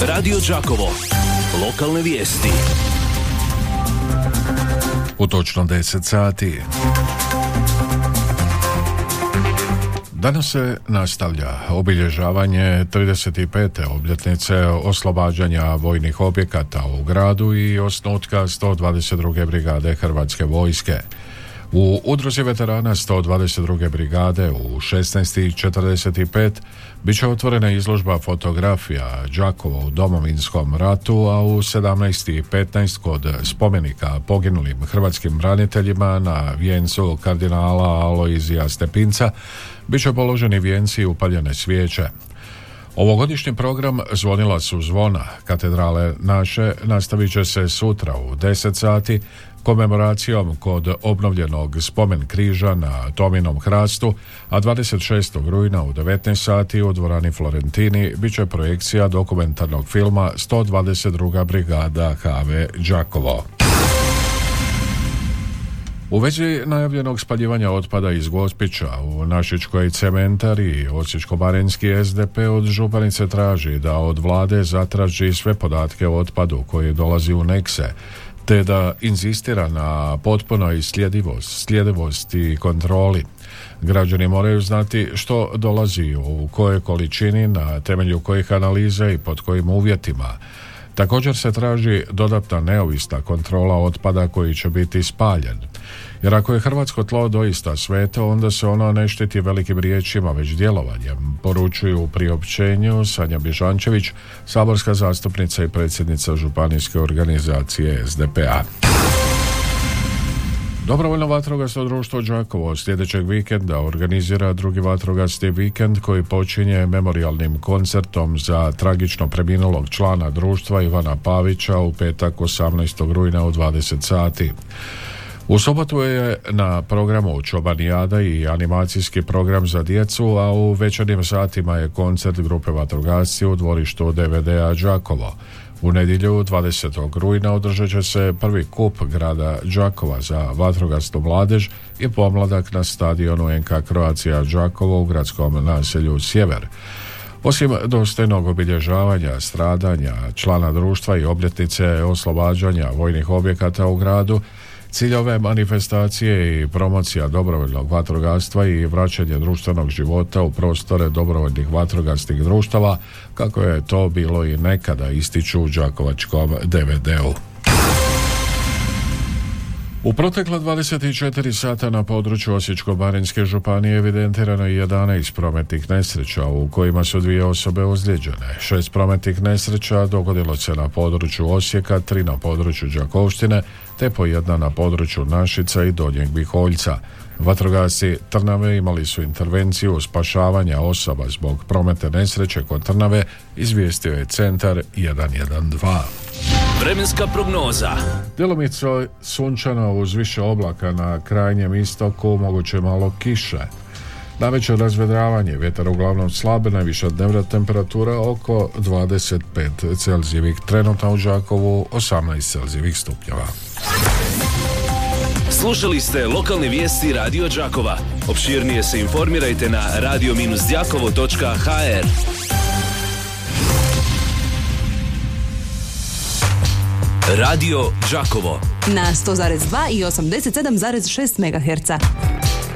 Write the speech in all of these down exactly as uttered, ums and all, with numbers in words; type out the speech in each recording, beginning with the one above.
Radio Đakovo. Lokalne vijesti. U točno deset sati. Danas se nastavlja obilježavanje trideset pete obljetnice oslobađanja vojnih objekata u gradu i osnutka sto dvadeset druge brigade Hrvatske vojske. U udruzi veterana sto dvadeset druge brigade u šesnaest i četrdeset pet bit će otvorena izložba fotografija Đakova u Domovinskom ratu, a u sedamnaest i petnaest kod spomenika poginulim hrvatskim braniteljima na vijencu kardinala Alojzija Stepinca bit će položeni vijenci i upaljene svijeće. Ovogodišnji program Zvonila su zvona katedrale naše nastavit će se sutra u deset sati komemoracijom kod obnovljenog spomen križa na Tominom hrastu, a dvadeset šestog rujna u devetnaest sati u dvorani Florentini bit će projekcija dokumentarnog filma sto dvadeset druga brigada H V Đakovo. U vezi najavljenog spaljivanja otpada iz Gospića u Našičkoj cementari Osječko-baranjski S D P od županice traži da od vlade zatraži sve podatke o otpadu koji dolazi u Nekse, te da inzistira na potpunoj sljedivost, sljedivost i kontroli. Građani moraju znati što dolazi u kojoj količini, na temelju kojih analiza i pod kojim uvjetima. Također se traži dodatna neovisna kontrola otpada koji će biti spaljen. Jer ako je hrvatsko tlo doista sveto, onda se ono ne štiti velikim riječima, već djelovanjem, poručuju u priopćenju Sanja Bježančević, saborska zastupnica i predsjednica županijske organizacije S D P A. Dobrovoljno vatrogasno društvo Đakovo sljedećeg vikenda organizira drugi vatrogasni vikend koji počinje memorijalnim koncertom za tragično preminulog člana društva Ivana Pavića u petak osamnaestog rujna u dvadeset sati. U subotu je na programu Čobanijada i animacijski program za djecu, a u večernjim satima je koncert grupe vatrogasci u dvorištu D V D-a Đakovo. U nedjelju dvadesetog rujna održat će se prvi kup grada Đakova za vatrogasnu mladež i pomladak na stadionu N K Croatia Đakovo u gradskom naselju Sjever. Osim dostojnog obilježavanja stradanja člana društva i obljetnice oslobađanja vojnih objekata u gradu, cilj ove manifestacije i promocija dobrovoljnog vatrogastva i vraćanje društvenog života u prostore dobrovoljnih vatrogasnih društava, kako je to bilo i nekada, ističu u đakovačkom D V D-u. U protekla dvadeset četiri sata na području Osječko-baranjske županije evidentirano je jedanaest prometnih nesreća u kojima su dvije osobe ozlijeđene. Šest prometnih nesreća dogodilo se na području Osijeka, tri na području Đakovštine, te po jedna na području Našica i Donjeg Miholjca. Vatrogasci Trnave imali su intervenciju spašavanja osoba zbog prometne nesreće kod Trnave, izvijestio je centar jedan jedan dva. Vremenska prognoza. Djelomice sunčano uz više oblaka na krajnjem istoku, moguće malo kiše. Navečer razvedravanje, vjetar uglavnom slab, najviša dnevna temperatura oko dvadeset pet celzijevih, trenutno u Đakovu osamnaest celzijevih stupnjeva. Slušali ste lokalne vijesti Radio Đakova. Opširnije se informirajte na radio dash đakovo točka h r. Radio Đakovo na sto zarez dva i osamdeset sedam zarez šest megaherca.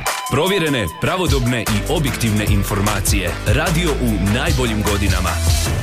Provjerene, pravodobne i objektivne informacije. Radio u najboljim godinama.